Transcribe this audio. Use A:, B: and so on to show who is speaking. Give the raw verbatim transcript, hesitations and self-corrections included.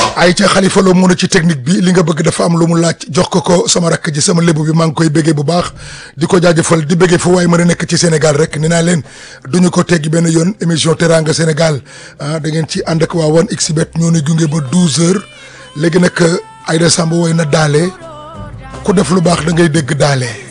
A: ay ca Khalifa Lo mun a ci technique bi li nga bëgg dafa am lu mu laaj jox ko ko sama rakk ji sama lébu bi maa ngi koy béggee bu baax di ko jaajëfal di béggee fu waaye mën a nekk ci Sénégal rek ni naa leen duñu ko teggi benn yoon émission Teranga Sénégal ah da ngeen ci ànd ak waa one xbet ñoo ne gunge ba douze heures léegi nag Aïda Samb woy na daale ku def lu baax da ngay dégg daale